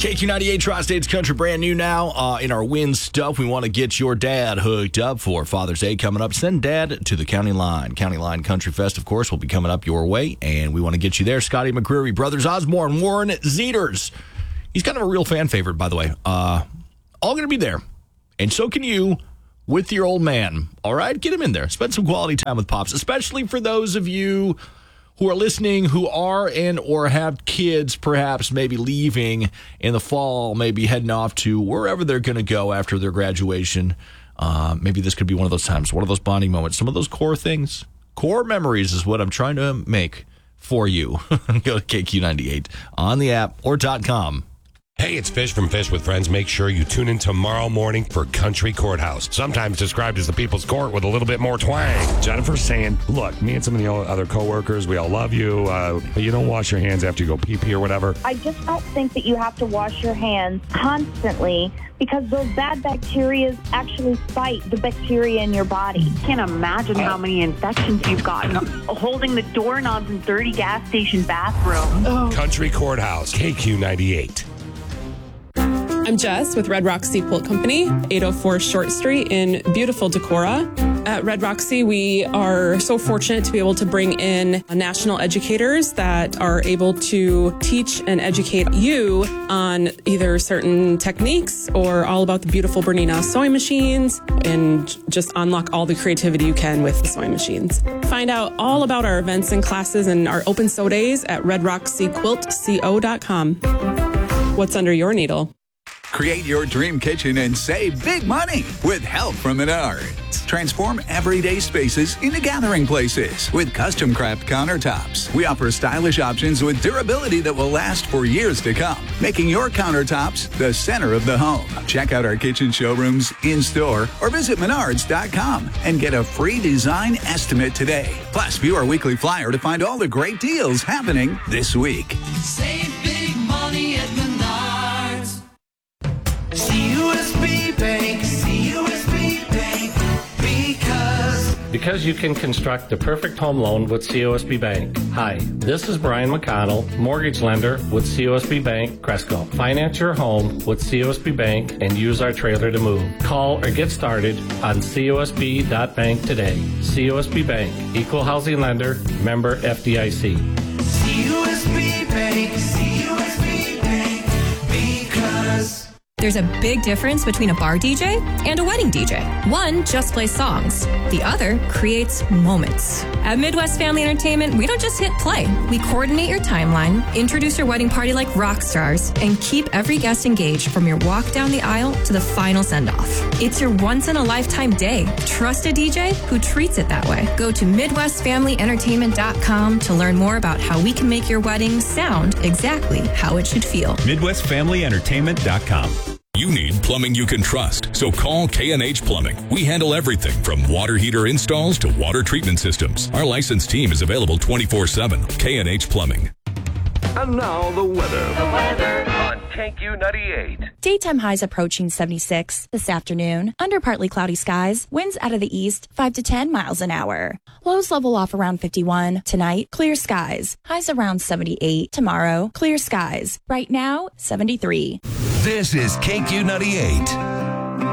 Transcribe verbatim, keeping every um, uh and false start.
K Q ninety-eight Tri-States Country, brand new now. Uh, in our Win Stuff, we want to get your dad hooked up for Father's Day coming up. Send dad to the County Line. County Line Country Fest, of course, will be coming up your way, and we want to get you there. Scotty McCreery, Brothers Osborne, Warren Zeters. He's kind of a real fan favorite, by the way. Uh, all going to be there, and so can you with your old man. All right, get him in there. Spend some quality time with Pops, especially for those of you who are listening, who are and or have kids perhaps maybe leaving in the fall, maybe heading off to wherever they're going to go after their graduation. Uh, maybe this could be one of those times, one of those bonding moments, some of those core things. Core memories is what I'm trying to make for you. Go to K Q ninety-eight on the app or .com. Hey, it's Fish from Fish with Friends. Make sure you tune in tomorrow morning for Country Courthouse, sometimes described as the People's Court with a little bit more twang. Jennifer's saying, look, me and some of the other coworkers, we all love you, uh, but you don't wash your hands after you go pee-pee or whatever. I just don't think that you have to wash your hands constantly because those bad bacteria actually fight the bacteria in your body. I can't imagine how many infections you've gotten holding the doorknobs in dirty gas station bathrooms. Oh. Country Courthouse, K Q ninety-eight. I'm Jess with Red Roxy Quilt Company, eight oh four Short Street in beautiful Decorah. At Red Roxy, we are so fortunate to be able to bring in national educators that are able to teach and educate you on either certain techniques or all about the beautiful Bernina sewing machines and just unlock all the creativity you can with the sewing machines. Find out all about our events and classes and our open sew days at red roxy quilt co dot com. What's under your needle? Create your dream kitchen and save big money with help from Menards. Transform everyday spaces into gathering places with custom craft countertops. We offer stylish options with durability that will last for years to come, making your countertops the center of the home. Check out our kitchen showrooms in-store or visit menards dot com and get a free design estimate today. Plus, view our weekly flyer to find all the great deals happening this week. Save big money at Menards. C U S B Bank, C U S B Bank, because... Because you can construct the perfect home loan with C O S B Bank. Hi, this is Brian McConnell, mortgage lender with C O S B Bank, Cresco. Finance your home with C O S B Bank and use our trailer to move. Call or get started on C O S B dot bank today. C O S B Bank, equal housing lender, member F D I C. C U S B Bank, C U S B Bank, because... There's a big difference between a bar D J and a wedding D J. One just plays songs. The other creates moments. At Midwest Family Entertainment, we don't just hit play. We coordinate your timeline, introduce your wedding party like rock stars, and keep every guest engaged from your walk down the aisle to the final send-off. It's your once-in-a-lifetime day. Trust a D J who treats it that way. Go to midwest family entertainment dot com to learn more about how we can make your wedding sound exactly how it should feel. midwest family entertainment dot com. You need plumbing you can trust, so call K and H Plumbing. We handle everything from water heater installs to water treatment systems. Our licensed team is available twenty-four seven. K and H Plumbing. And now the weather. The weather on K Q ninety-eight. Daytime highs approaching seventy-six. This afternoon, under partly cloudy skies, winds out of the east, five to ten miles an hour. Lows level off around fifty-one. Tonight, clear skies. Highs around seventy-eight. Tomorrow, clear skies. Right now, seventy-three. This is K Q ninety-eight.